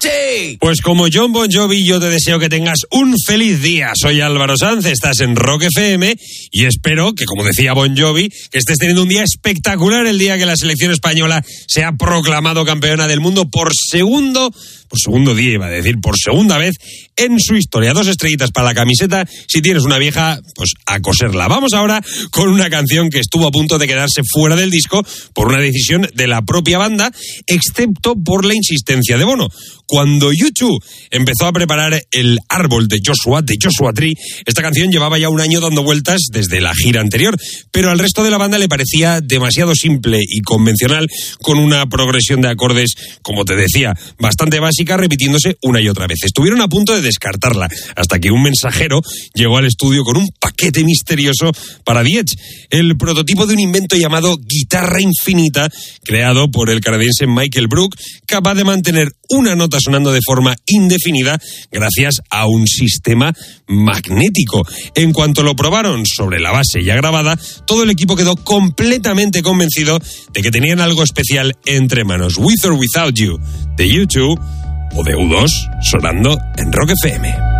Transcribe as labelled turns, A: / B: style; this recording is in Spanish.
A: party.
B: Pues como Jon Bon Jovi, yo te deseo que tengas un feliz día. Soy Álvaro Sanz, estás en Rock FM y espero que, como decía Bon Jovi, que estés teniendo un día espectacular el día que la selección española se ha proclamado campeona del mundo por segundo día, iba a decir, por segunda vez en su historia. 2 estrellitas para la camiseta. Si tienes una vieja, pues a coserla. Vamos ahora con una canción que estuvo a punto de quedarse fuera del disco por una decisión de la propia banda, excepto por la insistencia de Bono. Cuando U2 empezó a preparar el árbol de Joshua Tree, esta canción llevaba ya un año dando vueltas desde la gira anterior, pero al resto de la banda le parecía demasiado simple y convencional, con una progresión de acordes, como te decía, bastante básica, repitiéndose una y otra vez. Estuvieron a punto de descartarla, hasta que un mensajero llegó al estudio con un paquete misterioso para The Edge, el prototipo de un invento llamado guitarra infinita, creado por el canadiense Michael Brook, capaz de mantener una nota sonando de forma indefinida gracias a un sistema magnético. En cuanto lo probaron sobre la base ya grabada, todo el equipo quedó completamente convencido de que tenían algo especial entre manos. With or Without You, de U2 o de U2, sonando en Rock FM.